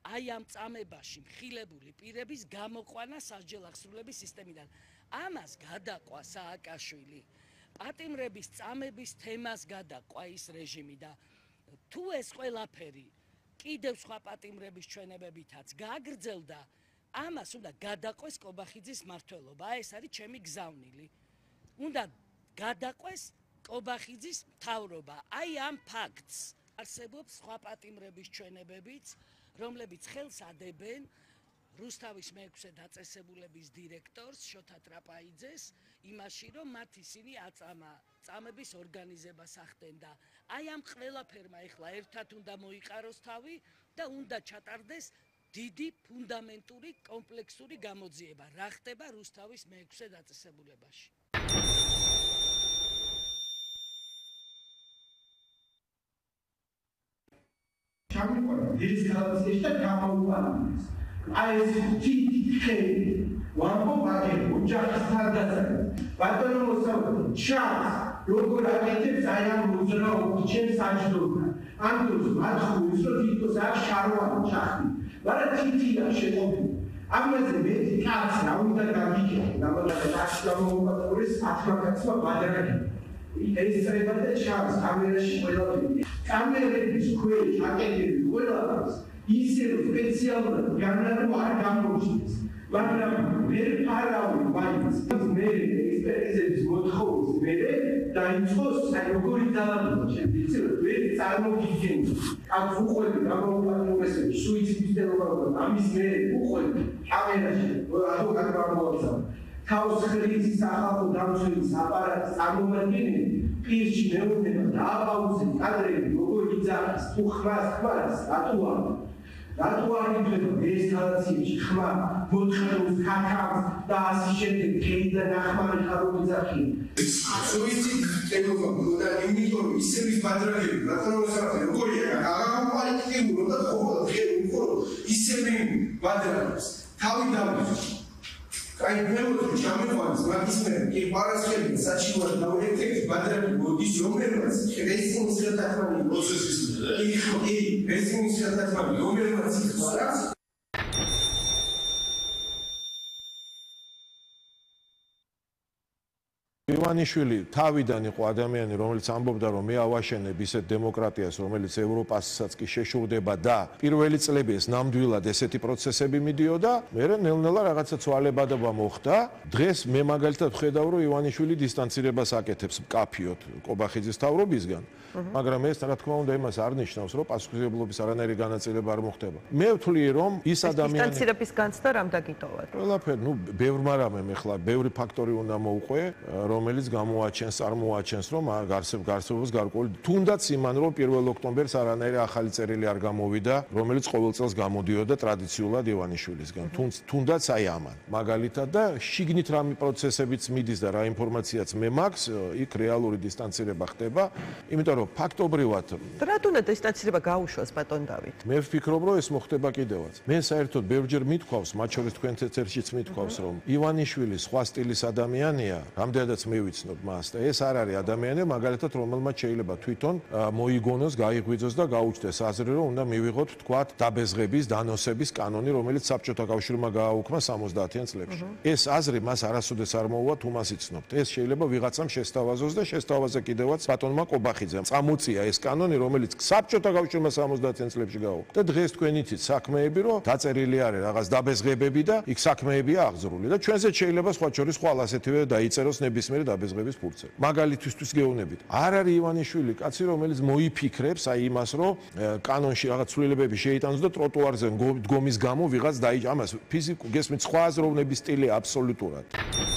აი ამ წამებაში მხილებული პირების გამოყვანა სასჯელ აღსრულების სისტემიდან. ამას გადაყვა სააკაშვილი. პატიმრების წამების თემას გადაყვა ის რეჟიმი და თუ ეს ყველაფერი კიდევ სხვა პატიმრების ჩვენებებითაც გაგრძელდა, ამას უნდა გადაყვეს კობახიძის მმართველობა. ეს არის ჩემი გზავნილი. უნდა გადაყვეს კობახიძის მთავრობა. აი ამ ფაქტს არსებობს სხვა პატიმრების ჩვენებებიც, რომლებიც ხელს ადებენ რუსთავის მეექვსე დაწესებულების დირექტორს შოთა ტრაპაიძეს იმაში, რომ მათ ისინი აწამა წამების ორგანიზებას ახდენ და აი ამ ყველაფერმა ეხლა ერთად უნდა მოიყაროს თავი და უნდა ჩატარდეს დიდი ფუნდამენტური კომპლექსური გამოძიება, რა ხდება რუსთავის მეექვსე დაწესებულებაში. ჩამიყვანა დესკალაციაში და გამოუყენეს. აი ეს თითქე ვამბობ აგერ ოჯახის თავდაცვას. ბატონო მოსაუბრე, ჩანს როგორ აკეთებს აი ამ მოძრაობის ჩემს საჯდომთან. ამ დროს მათხოვრის რომ თვითონ აქ შარვანი ჩახდი. მაგრამ თითია შეყოფილი. ამაზე მეტი კაცი რა უნდა გაგიჭირო, რამოდენად აქ გამოუყენეს ათმაკაცმა ბადრაკი. ეს საერთოდ ჩანს კამერაში ყველაფერი. კამერების ქვეშ აკეთებს ყველაფერს. ისე რომ სპეციალურად განარო არ გამოჩნდეს. მაგრამ ვერ ფარავი მაინც მე ექსპერტიზების მოთხოვნის მერე დაიწყოს როგორი ძალადობა ჩემს ისე რომ ვერ წარმოგიდგენთ. ამ უყურები გამოუყენესები სუიციდის ტელეფონთან ამის მერე უყურები კამერაში ადვოკატი გამოვაცა. თავს ხლიცის სახალხო დამცველის აპარატის წარმომადგენელი პირში მეუბნება დააბაუზეთ კადრები როგორ იძახის თუ ხმას ხმას რატო არ ითვლება ესკალაციაში ხმა მოთხოვნს ქაქავს და ასე შემდეგ დღეიდან ახმარი ხარო იძახი სუიციდის ტელეფონი და იმიტომ რომ ისების ბადრაგები რატომ მოსახდე როგორია აღარ და ხოლმე ხერო ისები ბადრაგებს თავი დავიწყო Ai preocupați, ce am făcut, magismere, că paraschiele, saciuar, la un efect, badrări, bodici, omermați, restin sătătmani, restin sătătmani, omermați, xarați. ივანიშვილი თავიდან იყო ადამიანი, რომელიც ამბობდა, რომ მე ავაშენებ ისეთ დემოკრატიას, რომელიც ევროპასაც კი შეშურდება და პირველი წლები ეს ნამდვილად ესეთი პროცესები მიდიოდა, მერე ნელ-ნელა რაღაცა ცვალებადობა მოხდა. დღეს მე მაგალითად ვხედავ, რომ ივანიშვილი დისტანცირებას აკეთებს მკაფიოდ კობახიძის თავრობისგან, მაგრამ ეს რა თქმა უნდა იმას არ ნიშნავს, რომ პასუხისმგებლობის არანაირი განაწილება არ მოხდება. მე ვთვლი, რომ ის ადამიანი დისტანცირების განცდა რამ დაგიტოვათ? ყველაფერი, ბევრმა რამემ ეხლა ბევრი ფაქტორი უნდა მოუყვე, რომელიც გამოაჩენს, წარმოაჩენს, რომ არსებობს გარკვეული თუნდაც იმან, რომ 1 ოქტომბერს არანაირი ახალი წერილი არ გამოვიდა, რომელიც ყოველ წელს გამოდიოდა ტრადიციულად ივანიშვილისგან. თუნდაც აი ამან. მაგალითად და შიგნით რამე პროცესებიც მიდის და რა ინფორმაციაც მე მაქვს, იქ რეალური დისტანცირება ხდება, იმიტომ რომ ფაქტობრივად რა თუნდა დისტანცირება გაუშვას ბატონ დავით? მე ვფიქრობ, რომ ეს მოხდება კიდევაც. მე საერთოდ ბევრჯერ მithქვავს, მათ შორის თქვენ ეთერშიც მithქვავს, რომ ივანიშვილი სხვა სტილის ადამიანია, რამდენადაც მე ვიცნობ მას და ეს არ არის ადამიანი, მაგალითად, რომელმაც შეიძლება თვითონ მოიგონოს, გაიღვიძოს და გაუჩნდეს აზრი, რომ უნდა მივიღოთ, თქვათ, დაბეზღების, დანოსების კანონი, რომელიც საბჭოთა კავშირმა გააუქმა 70-იან წლებში. ეს აზრი მას არასოდეს არ მოუვა, თუ მას იცნობთ. ეს შეიძლება ვიღაცამ შესთავაზოს და შესთავაზა კიდევაც ბატონმა კობახიძემ. წამოწია ეს კანონი, რომელიც საბჭოთა კავშირმა 70-იან წლებში გააუქმა. და დღეს თქვენ იცით საქმეები, რომ დაწერილი არის რაღაც დაბეზღებები და იქ საქმეებია აღძრული და ჩვენზეც შეიძლება სხვა შორის ხვალ ასეთივე დაიწეროს ნებისმიერი დაბეზღების ფურცელი. მაგალითისთვის გეუბნებით, არ არის ივანიშვილი კაცი, რომელიც მოიფიქრებს აი იმას, რომ კანონში რაღაც ცვლილებები შეიტანოს და ტროტუარზე დგომის გამო ვიღაც დაიჭ ამას ფიზიკურ გესმით სხვა აზროვნების სტილი აბსოლუტურად.